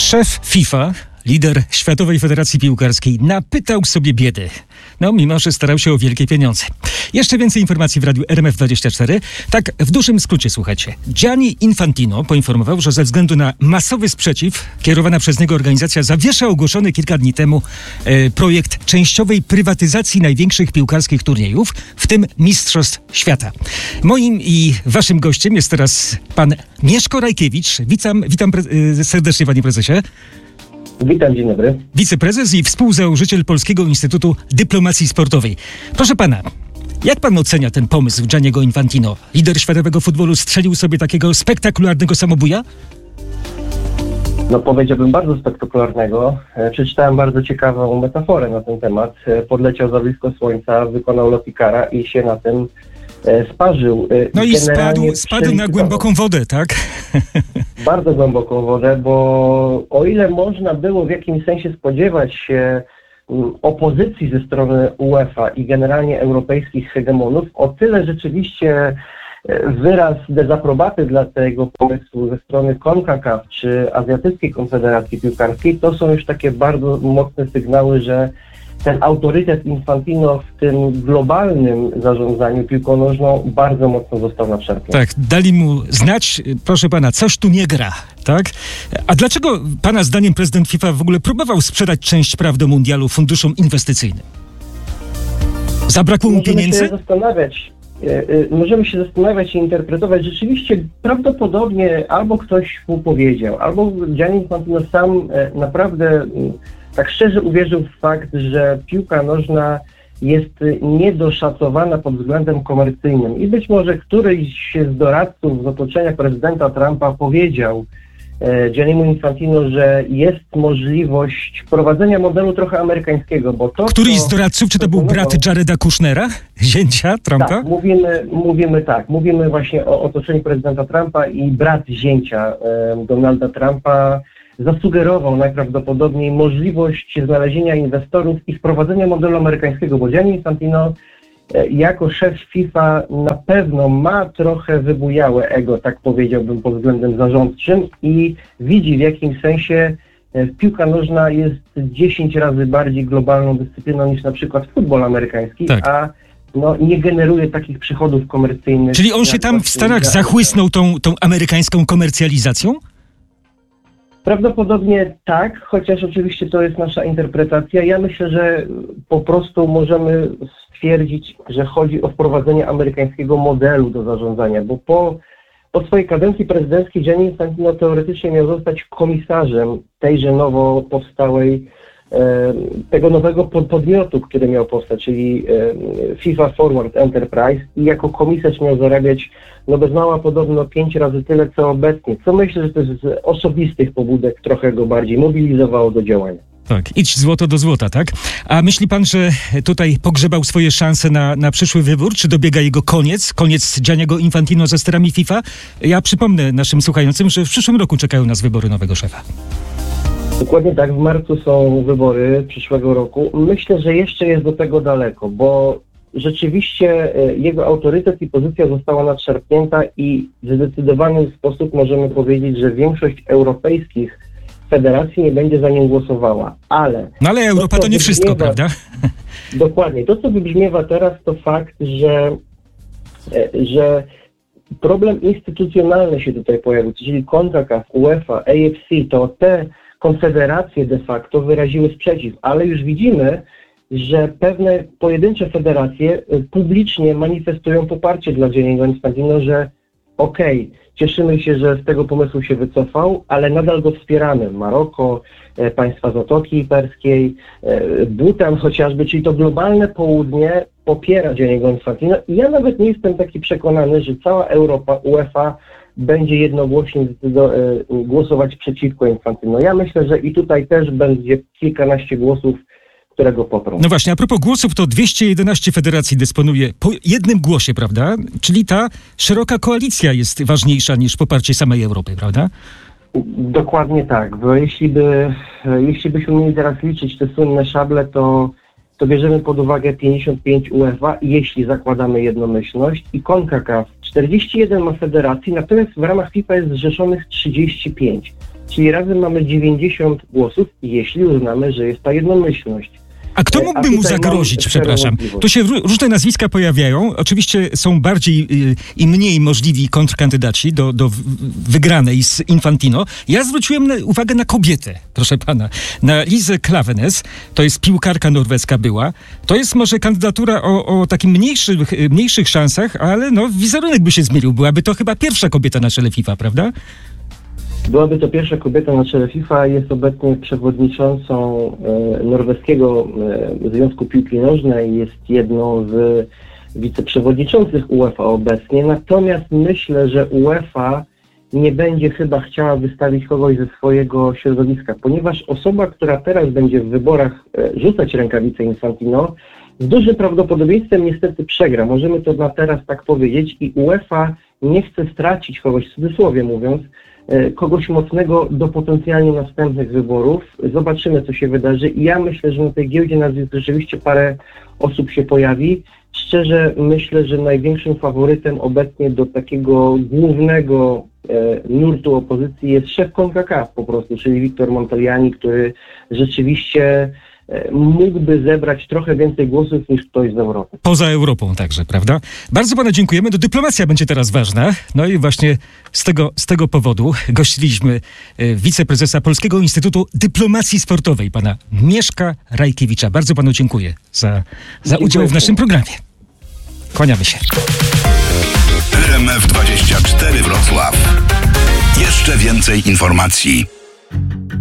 Szef FIFA, lider Światowej Federacji Piłkarskiej, napytał sobie biedy. Mimo że starał się o wielkie pieniądze. Jeszcze więcej informacji w radiu RMF24. Tak, w dużym skrócie, słuchajcie. Gianni Infantino poinformował, że ze względu na masowy sprzeciw kierowana przez niego organizacja zawiesza ogłoszony kilka dni temu projekt częściowej prywatyzacji największych piłkarskich turniejów, w tym Mistrzostw Świata. Moim i waszym gościem jest teraz pan Mieszko Rajkiewicz. Witam serdecznie, panie prezesie. Witam, dzień dobry. Wiceprezes i współzałożyciel Polskiego Instytutu Dyplomacji Sportowej. Proszę pana, jak pan ocenia ten pomysł Gianniego Infantino? Lider światowego futbolu strzelił sobie takiego spektakularnego samobuja? Powiedziałbym bardzo spektakularnego. Przeczytałem bardzo ciekawą metaforę na ten temat. Podleciał za blisko słońca, wykonał lot Ikara i się na tym sparzył. I spadł na głęboką wodę, tak? Bardzo głęboką wodę, bo o ile można było w jakimś sensie spodziewać się opozycji ze strony UEFA i generalnie europejskich hegemonów, o tyle rzeczywiście wyraz dezaprobaty dla tego pomysłu ze strony CONCACAF czy Azjatyckiej Konfederacji Piłkarskiej to są już takie bardzo mocne sygnały, że ten autorytet Infantino w tym globalnym zarządzaniu piłką nożną bardzo mocno został nadszarpnięty. Tak, dali mu znać, proszę pana, coś tu nie gra, tak? A dlaczego pana zdaniem prezydent FIFA w ogóle próbował sprzedać część praw do mundialu funduszom inwestycyjnym? Zabrakło mu pieniędzy? Możemy się zastanawiać i interpretować. Rzeczywiście prawdopodobnie albo ktoś mu powiedział, albo Gianni Infantino sam naprawdę tak szczerze uwierzył w fakt, że piłka nożna jest niedoszacowana pod względem komercyjnym. I być może któryś z doradców z otoczenia prezydenta Trumpa powiedział Gianniemu Infantino, że jest możliwość prowadzenia modelu trochę amerykańskiego, bo to... Któryś z doradców, czy to był brat Jareda Kushnera, zięcia Trumpa? Tak, mówimy właśnie o otoczeniu prezydenta Trumpa i brat zięcia Donalda Trumpa zasugerował najprawdopodobniej możliwość znalezienia inwestorów i wprowadzenia modelu amerykańskiego, bo Gianni Infantino jako szef FIFA na pewno ma trochę wybujałe ego, tak powiedziałbym, pod względem zarządczym i widzi w jakimś sensie piłka nożna jest 10 razy bardziej globalną dyscypliną niż na przykład futbol amerykański, tak. A nie generuje takich przychodów komercyjnych. Czyli on się tam w Stanach zachłysnął tą amerykańską komercjalizacją? Prawdopodobnie tak, chociaż oczywiście to jest nasza interpretacja. Ja myślę, że po prostu możemy stwierdzić, że chodzi o wprowadzenie amerykańskiego modelu do zarządzania, bo po swojej kadencji prezydenckiej Gianni Infantino teoretycznie miał zostać komisarzem tejże nowo powstałej, tego nowego podmiotu, który miał powstać, czyli FIFA Forward Enterprise i jako komisarz miał zarabiać bez mała podobno 5 razy tyle, co obecnie. Co myślę, że to z osobistych pobudek trochę go bardziej mobilizowało do działania. Tak, idź złoto do złota, tak? A myśli pan, że tutaj pogrzebał swoje szanse na przyszły wybór? Czy dobiega jego koniec Gianniego Infantino ze sterami FIFA? Ja przypomnę naszym słuchającym, że w przyszłym roku czekają nas wybory nowego szefa. Dokładnie tak, w marcu są wybory przyszłego roku. Myślę, że jeszcze jest do tego daleko, bo rzeczywiście jego autorytet i pozycja została nadszarpnięta i w zdecydowany sposób możemy powiedzieć, że większość europejskich federacji nie będzie za nim głosowała, ale... Ale Europa to nie wszystko, prawda? Dokładnie. To, co wybrzmiewa teraz, to fakt, że problem instytucjonalny się tutaj pojawił, czyli CONCACAF, UEFA, AFC, to te konfederacje de facto wyraziły sprzeciw, ale już widzimy, że pewne pojedyncze federacje publicznie manifestują poparcie dla Gianniego Infantino, że cieszymy się, że z tego pomysłu się wycofał, ale nadal go wspieramy. Maroko, państwa Zatoki Perskiej, Butan chociażby, czyli to globalne południe popiera Gianniego Infantino i ja nawet nie jestem taki przekonany, że cała Europa, UEFA będzie jednogłośnie głosować przeciwko Infantino. Ja myślę, że i tutaj też będzie kilkanaście głosów, które go poprą. No właśnie, a propos głosów, to 211 federacji dysponuje po jednym głosie, prawda? Czyli ta szeroka koalicja jest ważniejsza niż poparcie samej Europy, prawda? Dokładnie tak, bo jeśli byśmy mieli teraz liczyć te słynne szable, to bierzemy pod uwagę 55 UEFA, jeśli zakładamy jednomyślność, i CONCACAF 41 ma federacji, natomiast w ramach FIFA jest zrzeszonych 35. czyli razem mamy 90 głosów, jeśli uznamy, że jest ta jednomyślność. A kto mógłby mu zagrozić, przepraszam? Tu się różne nazwiska pojawiają. Oczywiście są bardziej i mniej możliwi kontrkandydaci do wygranej z Infantino. Ja zwróciłem uwagę na kobietę, proszę pana. Na Lizę Klaveness, to jest piłkarka norweska była. To jest może kandydatura o takim mniejszych szansach, ale no wizerunek by się zmienił. Byłaby to chyba pierwsza kobieta na czele FIFA, prawda? Byłaby to pierwsza kobieta na czele FIFA, jest obecnie przewodniczącą Norweskiego Związku Piłki Nożnej, jest jedną z wiceprzewodniczących UEFA obecnie, natomiast myślę, że UEFA nie będzie chyba chciała wystawić kogoś ze swojego środowiska, ponieważ osoba, która teraz będzie w wyborach rzucać rękawicę Infantino, z dużym prawdopodobieństwem niestety przegra. Możemy to na teraz tak powiedzieć i UEFA nie chce stracić kogoś, w cudzysłowie mówiąc, kogoś mocnego do potencjalnie następnych wyborów. Zobaczymy, co się wydarzy. I ja myślę, że na tej giełdzie nazwisk rzeczywiście parę osób się pojawi. Szczerze myślę, że największym faworytem obecnie do takiego głównego nurtu opozycji jest szef CONCACAF po prostu, czyli Victor Montagliani, który rzeczywiście mógłby zebrać trochę więcej głosów niż ktoś z Europy. Poza Europą także, prawda? Bardzo panu dziękujemy. Dyplomacja będzie teraz ważna. No i właśnie z tego powodu gościliśmy wiceprezesa Polskiego Instytutu Dyplomacji Sportowej, pana Mieszka Rajkiewicza. Bardzo panu dziękuję za udział w naszym programie. Kłaniamy się. RMF24 Wrocław. Jeszcze więcej informacji.